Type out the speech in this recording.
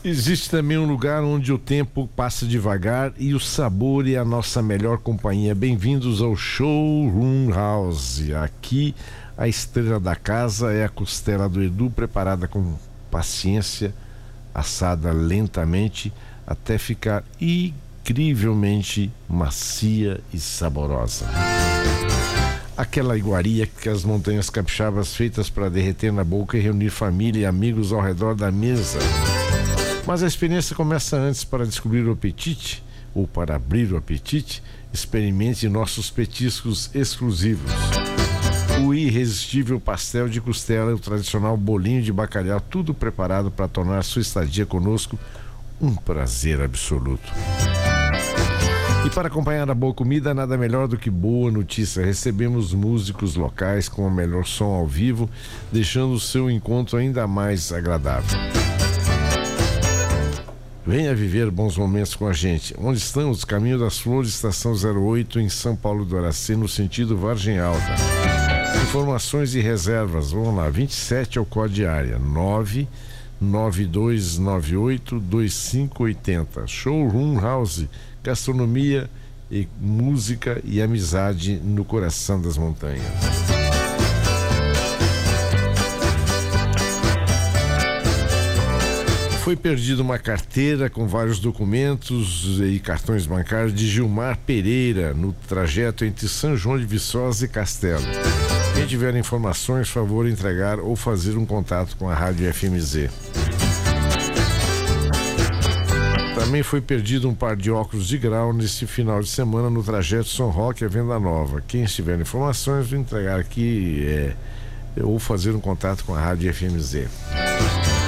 Existe também um lugar onde o tempo passa devagar e o sabor é a nossa melhor companhia. Bem-vindos ao Showroom House. Aqui a estrela da casa é a costela do Edu, preparada com paciência, assada lentamente até ficar incrivelmente macia e saborosa. Aquela iguaria que as montanhas capixabas feitas para derreter na boca e reunir família e amigos ao redor da mesa. Mas a experiência começa antes. Para descobrir o apetite, ou para abrir o apetite, experimente nossos petiscos exclusivos. O irresistível pastel de costela e o tradicional bolinho de bacalhau, tudo preparado para tornar sua estadia conosco um prazer absoluto. E para acompanhar a boa comida, nada melhor do que boa notícia. Recebemos músicos locais com o melhor som ao vivo, deixando o seu encontro ainda mais agradável. Venha viver bons momentos com a gente. Onde estamos? Caminho das Flores, estação 08, em São Paulo do Araci, no sentido Vargem Alta. Informações e reservas, vamos lá, 27 é o código de área, 992982580. Showroom House, gastronomia e música e amizade no coração das montanhas. Foi perdida uma carteira com vários documentos e cartões bancários de Gilmar Pereira no trajeto entre São João de Viçosa e Castelo. Quem tiver informações, favor entregar ou fazer um contato com a Rádio FMZ. Também foi perdido um par de óculos de grau nesse final de semana no trajeto São Roque a Venda Nova. Quem tiver informações, vou entregar aqui ou fazer um contato com a Rádio FMZ.